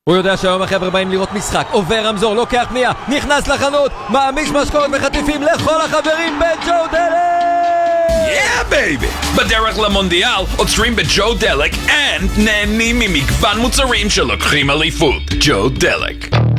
הוא יודע שהיום החבר'ה באים לראות משחק, עובר רמזור, לוקח פנייה, נכנס לחנות, מעמיש משקורת וחטיפים לכל החברים בג'ו דלק! Yeah baby! בדרך למונדיאל עוצרים בג'ו דלק and נהנים ממגוון מוצרים שלוקחים אליפות. ג'ו דלק.